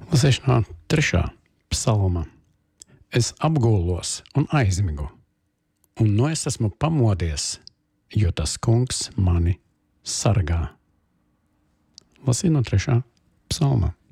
Lasīšu no 3. psalma. Es apgulos un aizmigu, un nu es esmu pamodies, jo tas kungs mani sargā. Lasīju no 3. psalma.